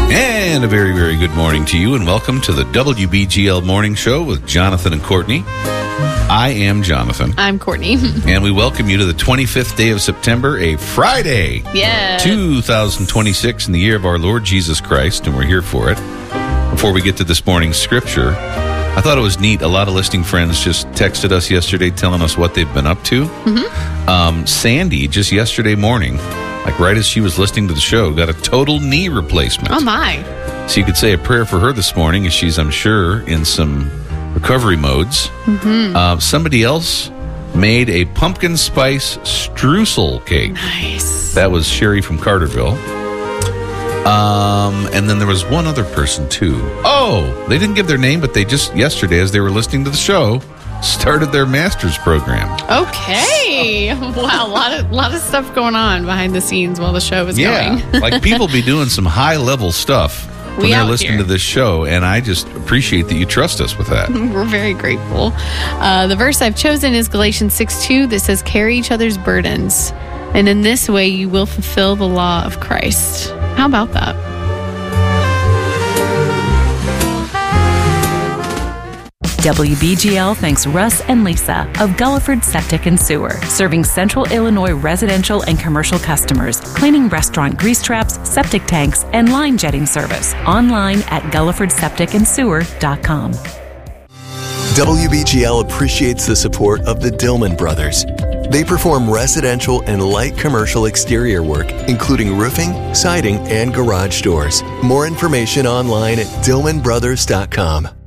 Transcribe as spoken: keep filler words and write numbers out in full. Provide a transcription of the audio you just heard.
And a very, very good morning to you, and welcome to the W B G L Morning Show with Jonathan and Courtney. I am Jonathan. I'm Courtney. And we welcome you to the twenty-fifth day of September, a Friday. Yes. two thousand twenty-six in the year of our Lord Jesus Christ, and we're here for it. Before we get to this morning's scripture, I thought it was neat. A lot of listening friends just texted us yesterday telling us what they've been up to. Mm-hmm. Um, Sandy, just yesterday morning, like right as she was listening to the show, got a total knee replacement. Oh, my. So you could say a prayer for her this morning, as she's, I'm sure, in some recovery modes. Mm-hmm. Uh, somebody else made a pumpkin spice streusel cake. Nice. That was Sherry from Carterville. Um, and then there was one other person, too. Oh, they didn't give their name, but they just, yesterday, as they were listening to the show, started their master's program. Okay. Wow, a lot of lot of stuff going on behind the scenes while the show was yeah, going. like people be doing some high-level stuff when We they're out listening here. to this show, and I just appreciate that you trust us with that. We're very grateful. Uh, the verse I've chosen is Galatians six two that says, carry each other's burdens, and in this way you will fulfill the law of Christ. How about that? W B G L thanks Russ and Lisa of Gulliford Septic and Sewer, serving Central Illinois residential and commercial customers, cleaning restaurant grease traps, septic tanks, and line jetting service. Online at gulliford septic and sewer dot com. W B G L appreciates the support of the Dillman Brothers. They perform residential and light commercial exterior work, including roofing, siding, and garage doors. More information online at dillman brothers dot com.